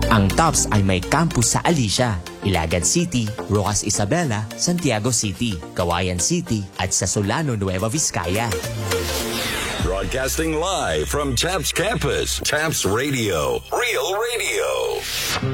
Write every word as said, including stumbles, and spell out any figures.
Ang TOPS ay may campus sa Alicia, Ilagan City, Rojas Isabela, Santiago City, Cauayan City at sa Solano, Nueva Vizcaya. Broadcasting live from TAPS Campus, TAPS Radio, Real Radio.